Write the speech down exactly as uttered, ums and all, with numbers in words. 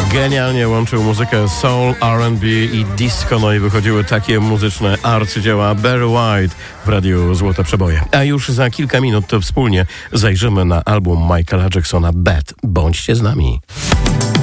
Genialnie łączył muzykę soul, R and B i disco, no i wychodziły takie muzyczne arcydzieła. Barry White w radiu Złote Przeboje. A już za kilka minut to wspólnie zajrzymy na album Michaela Jacksona Bad. Bądźcie z nami.